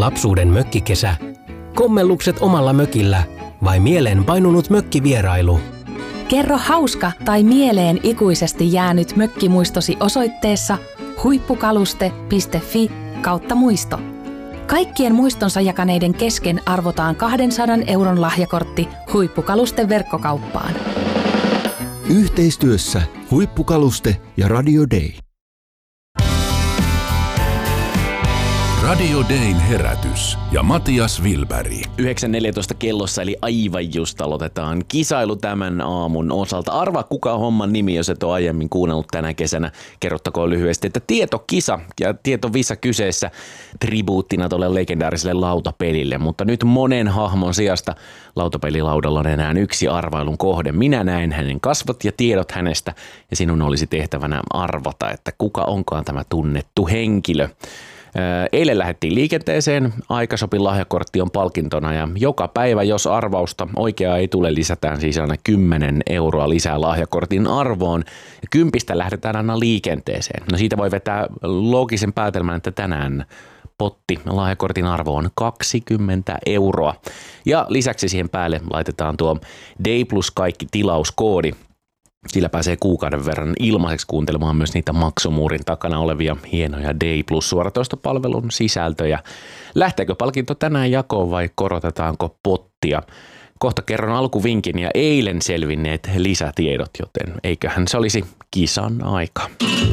Lapsuuden mökkikesä, kommellukset omalla mökillä vai mieleen painunut mökkivierailu? Kerro hauska tai mieleen ikuisesti jäänyt mökkimuistosi osoitteessa huippukaluste.fi/muisto. Kaikkien muistonsa jakaneiden kesken arvotaan 200 € lahjakortti Huippukaluste verkkokauppaan. Yhteistyössä Huippukaluste ja Radio Day. Radio Dayn herätys ja Matias Wilberg. 9.14 kellossa eli aivan just aloitetaan kisailu tämän aamun osalta. Arvaa kuka on homman nimi, jos et ole aiemmin kuunnellut tänä kesänä. Kerrottakoon lyhyesti, että tietokisa ja tietovisa kyseessä tribuuttina tuolle legendaariselle lautapelille. Mutta nyt monen hahmon sijasta lautapelilaudalla on enää yksi arvailun kohde. Minä näen hänen kasvot ja tiedot hänestä ja sinun olisi tehtävänä arvata, että kuka onkaan tämä tunnettu henkilö. Eilen lähdettiin liikenteeseen, Aikasopin lahjakortti on palkintona ja joka päivä, jos arvausta oikeaa ei tule, lisätään siis aina 10 € lisää lahjakortin arvoon ja 10 lähdetään aina liikenteeseen. No siitä voi vetää loogisen päätelmän, että tänään potti lahjakortin arvo on 20 € ja lisäksi siihen päälle laitetaan tuo Day Plus kaikki tilauskoodi. Sillä pääsee kuukauden verran ilmaiseksi kuuntelemaan myös niitä maksumuurin takana olevia hienoja Day Plus suoratoistopalvelun sisältöjä. Lähteekö palkinto tänään jakoon vai korotetaanko pottia? Kohta kerron alkuvinkin ja eilen selvinneet lisätiedot, joten eiköhän se olisi kisan aika.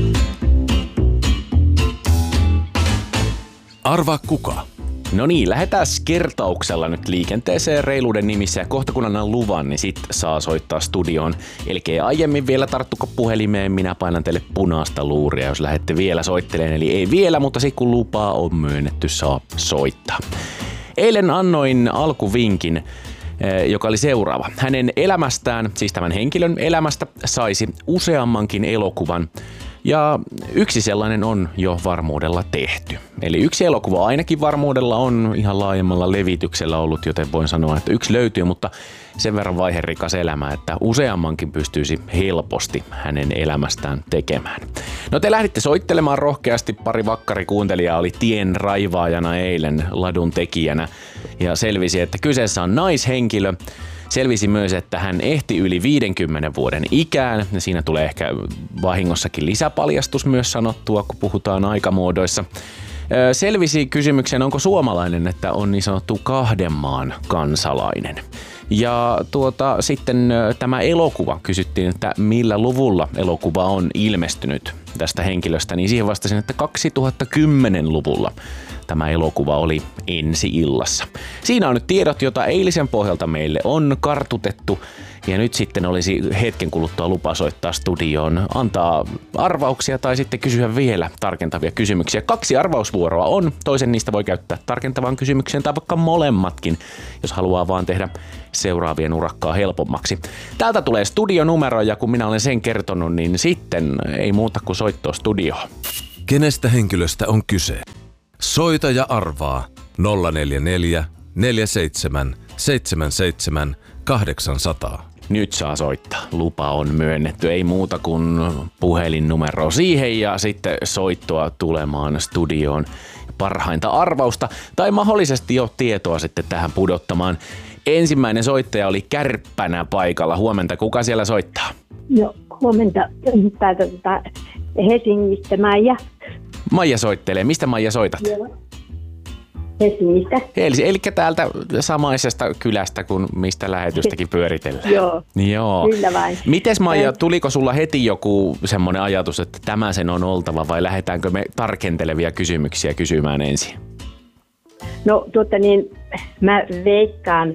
Arvaa kuka? No niin, lähdetään kertauksella nyt liikenteeseen reiluuden nimissä ja kohta kun annan luvan, niin sit saa soittaa studioon. Eli aiemmin vielä tarttuko puhelimeen, minä painan teille punaista luuria, jos lähdette vielä soittelemaan. Eli ei vielä, mutta sit kun lupaa on myönnetty, saa soittaa. Eilen annoin alkuvinkin, joka oli seuraava. Hänen elämästään, siis tämän henkilön elämästä, saisi useammankin elokuvan. Ja yksi sellainen on jo varmuudella tehty. Eli yksi elokuva ainakin varmuudella on ihan laajemmalla levityksellä ollut, joten voin sanoa, että yksi löytyy, mutta sen verran vaiherikas elämä, että useammankin pystyisi helposti hänen elämästään tekemään. No te lähditte soittelemaan rohkeasti, pari vakkarikuuntelijaa oli tien raivaajana eilen ladun tekijänä ja selvisi, että kyseessä on naishenkilö. Selvisi myös, että hän ehti yli 50 vuoden ikään ja siinä tulee ehkä vahingossakin lisäpaljastus myös sanottua, kun puhutaan aikamuodoissa. Selvisi kysymykseen, onko suomalainen, että on niin sanottu kahden maan kansalainen. Ja sitten tämä elokuva, kysyttiin, että millä luvulla elokuva on ilmestynyt tästä henkilöstä, niin siihen vastasin, että 2010-luvulla tämä elokuva oli ensi-illassa. Siinä on nyt tiedot, joita eilisen pohjalta meille on kartutettu. Ja nyt sitten olisi hetken kuluttua lupa soittaa studioon, antaa arvauksia tai sitten kysyä vielä tarkentavia kysymyksiä. 2 arvausvuoroa on, toisen niistä voi käyttää tarkentavaan kysymykseen tai vaikka molemmatkin, jos haluaa vaan tehdä seuraavien urakkaa helpommaksi. Täältä tulee studionumero ja kun minä olen sen kertonut, niin sitten ei muuta kuin soittoa studioon. Kenestä henkilöstä on kyse? Soita ja arvaa 044 47 77 800. Nyt saa soittaa. Lupa on myönnetty. Ei muuta kuin puhelinnumero siihen ja sitten soittoa tulemaan studioon. Parhainta arvausta tai mahdollisesti jo tietoa sitten tähän pudottamaan. Ensimmäinen soittaja oli Kärppänä paikalla. Huomenta. Kuka siellä soittaa? Joo, huomenta. Täältä Helsingistä Maija. Maija soittelee. Mistä Maija soitat? Joo. Helsingistä. Eli täältä samaisesta kylästä kuin mistä lähetystäkin pyöritellään. Joo, kyllä vain. Mites Maija, tuliko sulla heti joku semmoinen ajatus, että tämä sen on oltava vai lähdetäänkö me tarkentelevia kysymyksiä kysymään ensin? No mä veikkaan,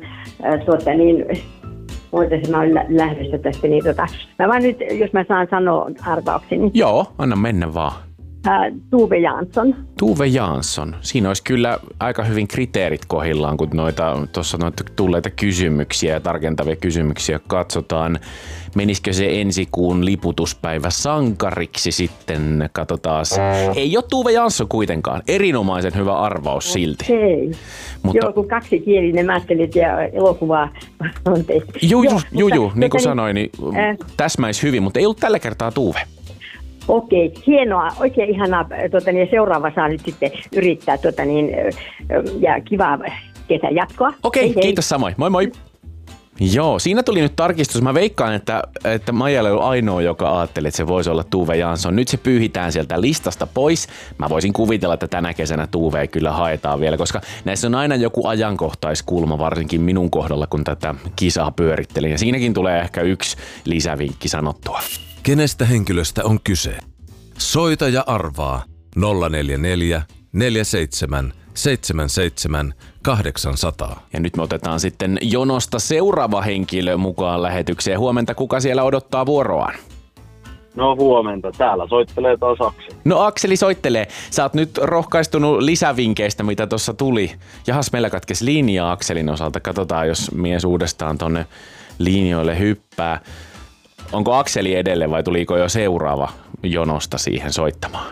voitaisiin mä olen lähdössä tästä, niin mä vaan nyt, jos mä saan sanoa arvaukseni. Joo, anna mennä vaan. Tove Jansson. Tove Jansson. Siinä olisi kyllä aika hyvin kriteerit kohdillaan, kun noita tulleita kysymyksiä ja tarkentavia kysymyksiä katsotaan. Menisikö se ensi kuun liputuspäivä sankariksi sitten, katsotaan. Ei ole Tove Jansson kuitenkaan. Erinomaisen hyvä arvaus silti. Okei. Mutta... Joo, kun kaksikielinen mä ajattelin, ja elokuvaa on tehty. Juu, niin kuin sanoin, niin täsmäisi hyvin, mutta ei ollut tällä kertaa Tove. Okei, hienoa, oikein ihanaa. Ja seuraava saa nyt sitten yrittää ja kivaa kesän jatkoa. Okei, kiitos samoin. Moi moi. Joo, siinä tuli nyt tarkistus. Mä veikkaan, että Maija oli ainoa, joka ajatteli, että se voisi olla Tove Jansson. Nyt se pyyhitään sieltä listasta pois. Mä voisin kuvitella, että tänä kesänä Tove kyllä haetaan vielä, koska näissä on aina joku ajankohtaiskulma, varsinkin minun kohdalla, kun tätä kisaa pyörittelin. Ja siinäkin tulee ehkä yksi lisävinkki sanottua. Kenestä henkilöstä on kyse? Soita ja arvaa 044 47 77 800. Ja nyt me otetaan sitten jonosta seuraava henkilö mukaan lähetykseen. Huomenta, kuka siellä odottaa vuoroaan? No huomenta, täällä soittelee taas Akseli. No Akseli soittelee. Sä oot nyt rohkaistunut lisävinkkeistä, mitä tuossa tuli. Jahas, meillä katkesi linja Akselin osalta. Katsotaan, jos mies uudestaan tonne linjoille hyppää. Onko Akseli edelleen vai tuliko jo seuraava jonosta siihen soittamaan?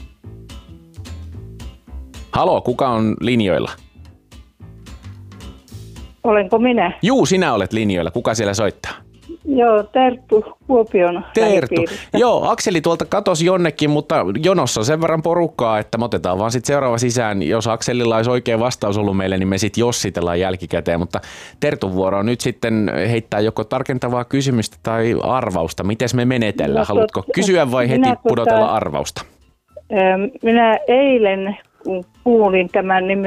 Halo, kuka on linjoilla? Olenko minä? Juu, sinä olet linjoilla. Kuka siellä soittaa? Joo, Terttu Kuopion Terttu. Joo, Akseli tuolta katosi jonnekin, mutta jonossa on sen verran porukkaa, että me otetaan vaan sitten seuraava sisään. Jos Akselilla olisi oikea vastaus ollut meille, niin me sitten jossitellaan jälkikäteen. Mutta Tertun vuoro on nyt sitten heittää joko tarkentavaa kysymystä tai arvausta. Mites me menetellään? Haluatko kysyä vai heti pudotella arvausta? Minä eilen kun kuulin tämän, niin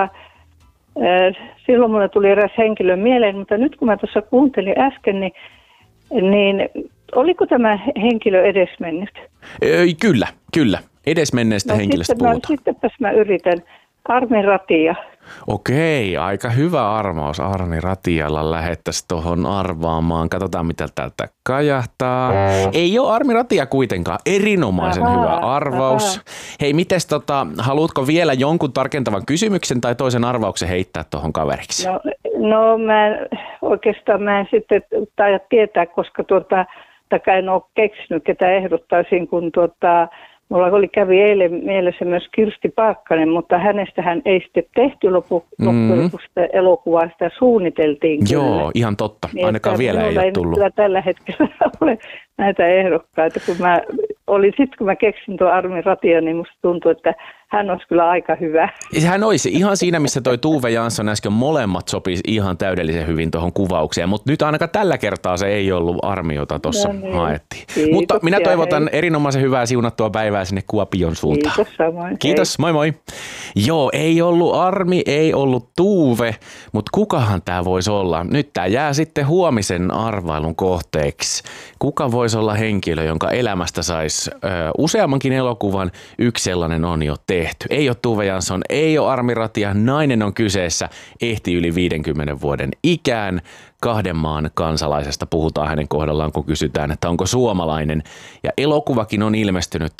silloin mulle tuli eräs henkilö mieleen, mutta nyt kun mä tuossa kuuntelin äsken, niin oliko tämä henkilö edesmennyt? Kyllä. Edesmenneestä henkilöstä puhutaan. Sittenpäs mä yritän. Armi Ratia. Okei, aika hyvä arvaus. Armi Ratialla lähettäisiin tuohon arvaamaan. Katsotaan, mitä täältä kajahtaa. Ei ole Armi Ratia kuitenkaan. Erinomaisen hyvä arvaus. Hei, mites haluatko vielä jonkun tarkentavan kysymyksen tai toisen arvauksen heittää tuohon kaveriksi? No mä en sitten taida tietää, koska en ole keksinyt, ketä ehdottaisin, kun mulla kävi eilen mielessä myös Kirsti Paakkanen, mutta hänestähän ei sitten tehty loppujen lopuksi elokuvaa, sitä suunniteltiin kyllä. Joo, ihan totta. Ainakaan vielä ei ole tullut. Kyllä tällä hetkellä ole näitä ehdokkaita. Kun mä keksin tuon Armi Ratia, niin musta tuntuu, että hän olisi kyllä aika hyvä. Hän olisi ihan siinä, missä toi Tove Jansson äsken molemmat sopisi ihan täydellisen hyvin tuohon kuvaukseen, mutta nyt ainakaan tällä kertaa se ei ollut Armi, jota tuossa haettiin. Kiitoksia, mutta minä toivotan erinomaisen hyvää siunattua päivää sinne Kuopion suuntaan. Kiitos samoin. Kiitos, moi moi. Joo, ei ollut Armi, ei ollut Tove, mutta kukahan tämä voisi olla? Nyt tämä jää sitten huomisen arvailun kohteeksi. Kuka voisi olla henkilö, jonka elämästä saisi useammankin elokuvan? Yksi sellainen on jo tehty. Ei ole Tove Jansson, ei ole Armi Ratia, nainen on kyseessä, ehti yli 50 vuoden ikään. 2 maan kansalaisesta puhutaan hänen kohdallaan, kun kysytään, että onko suomalainen. Ja elokuvakin on ilmestynyt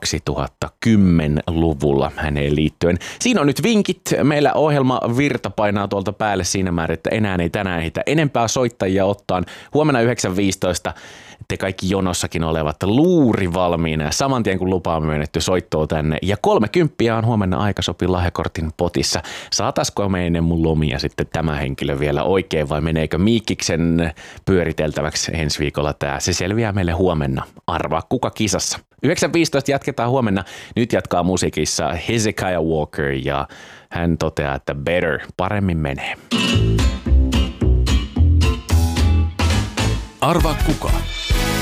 2010-luvulla häneen liittyen. Siinä on nyt vinkit. Meillä ohjelma virta painaa tuolta päälle siinä määrin, että enää ei tänään heitä enempää soittajia ottaan. Huomenna 9.15 te kaikki jonossakin olevat luuri valmiina ja saman tien kun lupa on myönnetty soittoa tänne. Ja 30 on huomenna aikasopi lahjakortin potissa. Saataisiko me ennen mun lomia sitten tämä henkilö vielä oikein vai meneekö Miikkiksen pyöriteltäväksi ensi viikolla tämä? Se selviää meille huomenna. Arvaa kuka kisassa. 9.15 jatketaan huomenna. Nyt jatkaa musiikissa Hezekiah Walker ja hän toteaa, että better, paremmin menee. Arvaa kuka?